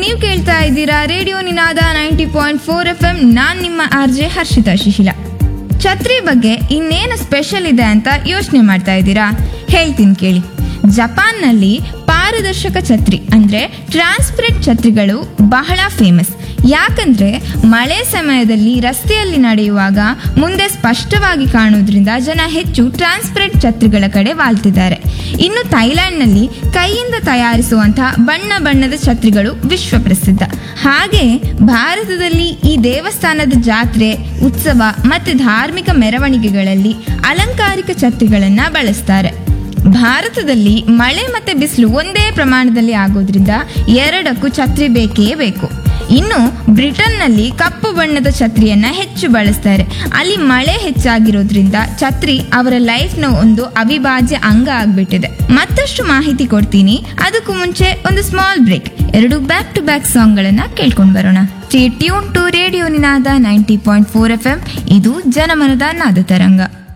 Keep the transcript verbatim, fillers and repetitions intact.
ನೀವು ಕೇಳ್ತಾ ಇದ್ದೀರಾ ರೇಡಿಯೋ ನಿನಾದ ninety point four F M. ನಾನ್ ನಿಮ್ಮ ಆರ್ ಜೆ ಹರ್ಷಿತಾ ಶಿಶಿಲ. ಛತ್ರಿ ಬಗ್ಗೆ ಇನ್ನೇನು ಸ್ಪೆಷಲ್ ಇದೆ ಅಂತ ಯೋಚನೆ ಮಾಡ್ತಾ ಇದ್ದೀರಾ? ಹೇಳ್ತೀನಿ ಕೇಳಿ. ಜಪಾನ್ನಲ್ಲಿ ಪಾರದರ್ಶಕ ಛತ್ರಿ ಅಂದ್ರೆ ಟ್ರಾನ್ಸ್ಪರೆಂಟ್ ಛತ್ರಿಗಳು ಬಹಳ ಫೇಮಸ್. ಯಾಕಂದ್ರೆ ಮಳೆ ಸಮಯದಲ್ಲಿ ರಸ್ತೆಯಲ್ಲಿ ನಡೆಯುವಾಗ ಮುಂದೆ ಸ್ಪಷ್ಟವಾಗಿ ಕಾಣುವುದರಿಂದ ಜನ ಹೆಚ್ಚು ಟ್ರಾನ್ಸ್ಪರೆಂಟ್ ಛತ್ರಿಗಳ ಕಡೆ ವಾಲ್ತಿದ್ದಾರೆ. ಇನ್ನು ಥೈಲ್ಯಾಂಡ್ನಲ್ಲಿ ಕೈಯಿಂದ ತಯಾರಿಸುವಂತಹ ಬಣ್ಣ ಬಣ್ಣದ ಛತ್ರಿಗಳು ವಿಶ್ವ ಪ್ರಸಿದ್ಧ. ಹಾಗೆ ಭಾರತದಲ್ಲಿ ಈ ದೇವಸ್ಥಾನದ ಜಾತ್ರೆ, ಉತ್ಸವ ಮತ್ತು ಧಾರ್ಮಿಕ ಮೆರವಣಿಗೆಗಳಲ್ಲಿ ಅಲಂಕಾರಿಕ ಛತ್ರಿಗಳನ್ನ ಬಳಸ್ತಾರೆ. ಭಾರತದಲ್ಲಿ ಮಳೆ ಮತ್ತೆ ಬಿಸಿಲು ಒಂದೇ ಪ್ರಮಾಣದಲ್ಲಿ ಆಗೋದ್ರಿಂದ ಎರಡಕ್ಕೂ ಛತ್ರಿ ಬೇಕೇ ಬೇಕು. ಇನ್ನು ಬ್ರಿಟನ್ನಲ್ಲಿ ಕಪ್ಪು ಬಣ್ಣದ ಛತ್ರಿಯನ್ನ ಹೆಚ್ಚು ಬಳಸ್ತಾರೆ. ಅಲ್ಲಿ ಮಳೆ ಹೆಚ್ಚಾಗಿರೋದ್ರಿಂದ ಛತ್ರಿ ಅವರ ಲೈಫ್ನ ಒಂದು ಅವಿಭಾಜ್ಯ ಅಂಗ ಆಗ್ಬಿಟ್ಟಿದೆ. ಮತ್ತಷ್ಟು ಮಾಹಿತಿ ಕೊಡ್ತೀನಿ, ಅದಕ್ಕೂ ಮುಂಚೆ ಒಂದು ಸ್ಮಾಲ್ ಬ್ರೇಕ್. ಎರಡು ಬ್ಯಾಕ್ ಟು ಬ್ಯಾಕ್ ಸಾಂಗ್ ಗಳನ್ನ ಕೇಳ್ಕೊಂಡು ಬರೋಣ. Stay tune to radio Ninada ninety point four F M. ಇದು ಜನಮನದ ನಾದ ತರಂಗ.